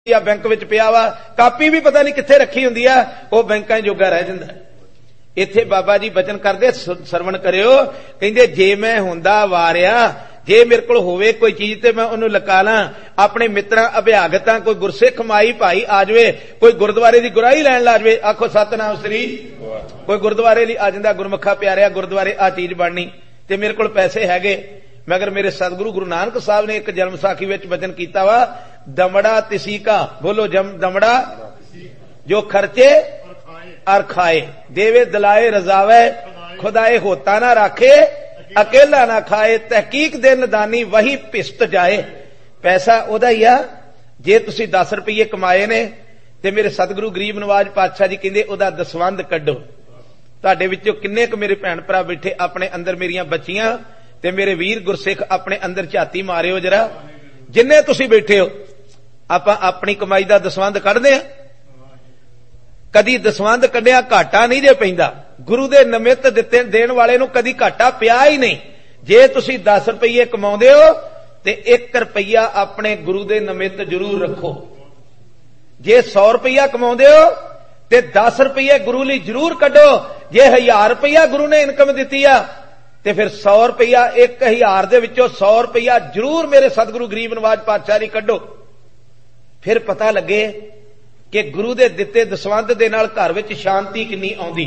Bank which पिया वा, copy भी पता नहीं कित्थे रखी हुंदी आ, वो बैंकां जोगा रह जांदा। इत्थे बाबा जी बचन करदे सरवण करियो, कहिंदे जे मैं हुंदा वारिया, जे मेरे कोल होवे कोई चीज ते मैं ओनू लका ला, अपने मित्रां अभ्यागतां कोई गुरसिख माई भाई आ जावे, कोई गुरुद्वारे दी गुराही लैण ला जावे, आखो सतनाम श्री, कोई गुरुद्वारे लई आ जांदा, गुरमुखा प्यारिया गुरुद्वारे आ चीज बननी ते मेरे कोल पैसे हैगे, मगर मेरे सतगुरु गुरु नानक साहब ने एक जन्म साखी विच वचन कीता वा, दमड़ा तिसी का, बोलो दमड़ा जो खर्चे और खाए, देवे दिलाए रजावे, खुदाए होता ना राखे, अकेला ना खाए, तहकीक दे नदानी वही पिसत जाए। पैसा ओदा ही आ, जे तुसी 10 रुपये कमाए ने ते मेरे सतगुरु गरीब नवाज पातशाह जी कहंदे ओदा दसवंध कड्डो। तुहाडे विचों किन्ने क मेरे भैन भरा बैठे अपने अंदर मेरियां बच्चियां ते मेरे वीर गुरसिख अपने अंदर झाती मारियो जरा, जिन्ने तुसी बैठे हो आपां अपनी कमाई दा दसवंध कढदे आ, कदी दसवंध कढिया घाटा नहीं जे पैंदा, गुरु दे नमित दिते देण वाले नूं कदी घाटा पिया ही नहीं। जे तुसी 10 रुपये कमाउंदे हो ते 1 रुपया अपने गुरु दे नमित जरूर रखो, जे 100 रुपया कमाउंदे हो ते 10 रुपये गुरु लई जरूर कढो, जे 1000 रुपया गुरु ने इनकम दित्ती आ ते फिर 100 रुपया 1000 दे विचों 100 रुपया जरूर मेरे सतगुरु गरीब नवाज पातशाह लई कढो। फिर पता लगे कि गुरु दे दिते दसवंध दे नाल घर विच शांति किन्नी आउंदी,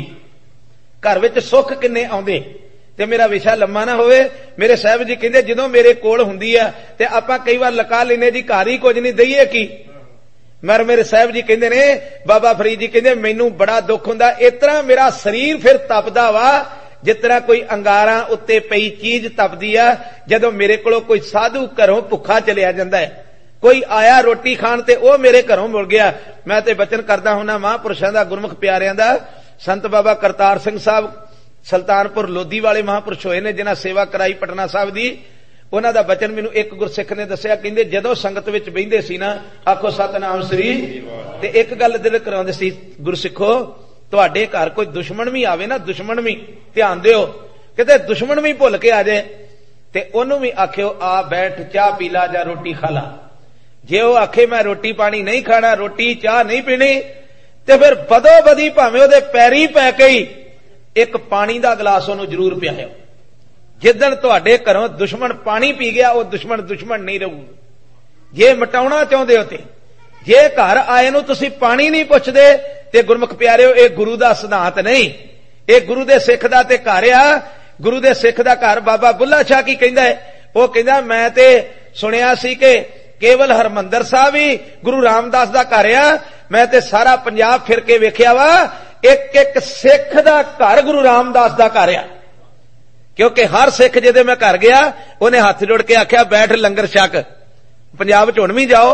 घर विच सुख किन्ने आउंदे। ते मेरा विशा लम्मा ना होवे, मेरे साहब जी कहंदे जदों मेरे कोल हुंदी आ ते आपां कई वार लका लेने जी घर ही कुछ नहीं दईए की, मगर मेरे साहब जी कहंदे ने बाबा फरीद जी कहंदे मैनूं बड़ा दुख हुंदा, इस तरह मेरा शरीर फिर तपदा वा जिस तरह कोई अंगारां उत्ते पई चीज तपदी आ, जदों मेरे कोलों कोई साधु घरों भुखा चलिया जांदा है, कोई आया रोटी खाण ते ओ मेरे घरों मुड़ गया। मैं ते बचन करदा हुंदा महापुरुषां दा गुरमुख प्यारियां दा, संत बाबा करतार सिंह साहब सुल्तानपुर लोधी वाले महापुरुष होए ने जिन्हां सेवा कराई पटना साहब दी, उन्हां दा बचन मैनूं एक गुरसिख ने दस्सिया, कहंदे जदों संगत विच बहिंदे सी ना, आखो सतनाम श्री, ते एक गल दिल कराउंदे सी, गुरसिखो तुहाडे घर कोई दुश्मन भी आवे ना, दुश्मन भी ध्यान दिओ, किते दुश्मन भी भुल के आ जाए ते ओनू भी आखियो आ बैठ चाह पी ला जा रोटी खा ला, जे वो आखे मैं रोटी पानी नहीं खाना, रोटी चाह नहीं पीनी, ते फिर बदो बदी भावें ओदे पैरी पै के ही एक पानी दा गिलास ओनू जरूर पियाओ। जिदन तुहाडे घरों दुश्मन पानी पी गया, वो दुश्मन दुश्मन नहीं रहू। जे मटाउणा चाहुंदे हो ते जे घर आए नूं तुसीं पानी नहीं पुछदे ते गुरमुख प्यारिओ ये गुरु दा सिद्धांत नहीं, ये गुरु दे सिख दा ते घर आ। गुरु दे सिख दा घर बाबा बुल्ला शाह की कहंदा है, वो कहंदा मैं ते सुनिया सी कि केवल हरमंदर साहब ही गुरु रामदास दा घर आ, मैं ते सारा पंजाब फिर के वेख्या वा, एक एक सिख दा घर गुरु रामदास दा घर आ, क्योंकि हर सिख जिहदे मैं घर गया उन्हें हाथ जोड़ के आख्या बैठ लंगर छक, पंजाब च हुण भी जाओ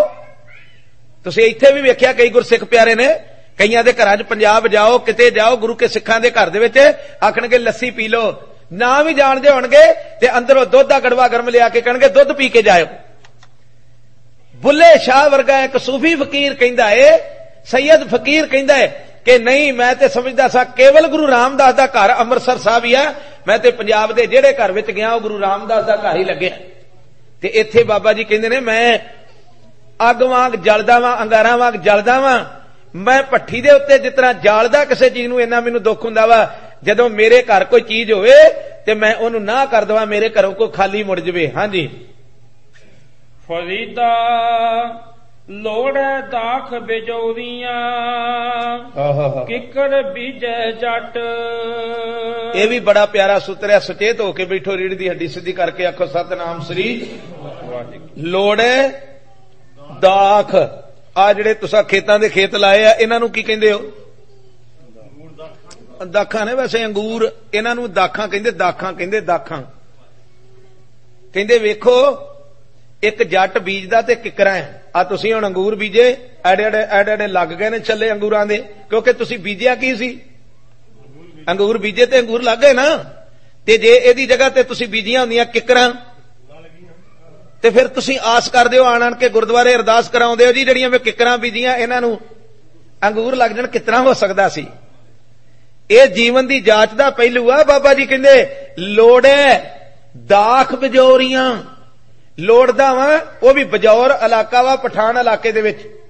तुसीं, इत्थे भी वेख्या कई गुरसिख प्यारे ने, कईयां दे घरां च पंजाब जाओ किते जाओ गुरु के सिखां दे घर दे विच आखणगे लस्सी पी लो, ना भी जाणदे होणगे ते अंदरों दुध दा गड़वा गर्म लिया के कहणगे दुध पी के जाओ। बुल्ले शाह वर्गा एक सूफी फकीर कहंदा है, सैयद फकीर कहंदा है कि नहीं मैं ते समझदा सा केवल गुरु रामदास दा घर अमृतसर साहब ही है, मैं ते पंजाब दे जेड़े घर विच गया गुरु रामदास दा घर ही लग्या। ते इत्थे बाबा जी कहंदे ने मैं अग वांग जलदा वां, अंगारां वांग जलदा वां, मैं भट्ठी दे उत्ते जिस तरह जालदा किसी चीज नूं इन्ना मैनूं दुख हुंदा वा, जदों मेरे घर कोई चीज होवे ते मैं ओनू ना कर दवां, मेरे घरों कोई खाली मुड़ जवे। हां जी फरीदा लोड़ दाख बिजोरियां किकर बीजे जट, ये भी बड़ा प्यारा सूत्र है, सचेत होके बैठो, रीढ़ दी हड्डी सीधी करके आखो सतनाम श्री। लोड़ दाख आ जिहड़े तुसां खेतां दे खेत लाए आ, इन्हां नूं की कहंदे हो? दाखां ने, वैसे अंगूर इन्हां नूं दाखां कहंदे, दाखां कहंदे, दाखां कहंदे। वेखो एक जट बीजदा ते किकरां है, आ तुसीं हुण अंगूर बीजे एडे एडे लग गए ने छल्ले अंगूरां दे, क्योंकि तुसीं बीजिया की सी? अंगूर बीजे ते अंगूर लग गए ना, ते जे इहदी जगह ते तुसीं बीजियां हुंदियां किकरां ते फिर तुसीं आस करदे हो आण के गुरुद्वारे अरदास कराउंदे हो जी ਜਿਹੜੀਆਂ मैं किकरां बीजियां इन्हां नूं अंगूर लग जाण, कितना हो सकदा सी? ਇਹ जीवन दी जांच दा पहलू आ। बाबा जी कहंदे लोड़े दाख बजोरियां, लोड़दा वा, वो भी बजौर इलाका वा, पठान इलाके दे विच